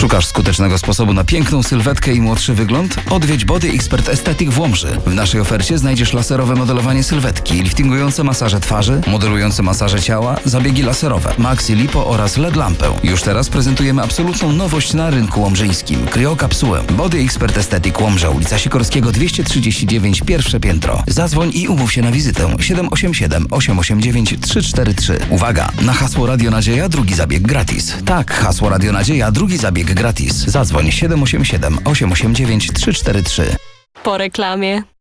Szukasz skutecznego sposobu na piękną sylwetkę i młodszy wygląd? Odwiedź Body Expert Aesthetic w Łomży. W naszej ofercie znajdziesz laserowe modelowanie sylwetki, liftingujące masaże twarzy, modelujące masaże ciała, zabiegi laserowe, maxi lipo oraz LED lampę. Już teraz prezentujemy absolutną nowość na rynku łomżyńskim. Kryokapsułę. Body Expert Aesthetic Łomża, ulica Sikorskiego 239, pierwsze piętro. Zadzwoń i umów się na wizytę 787 889 343. Uwaga! Na hasło Radio Nadzieja drugi zabieg gratis. Tak, hasło Radio Nadzieja drugi zabieg gratis. Zadzwoń 787 889 343. Po reklamie.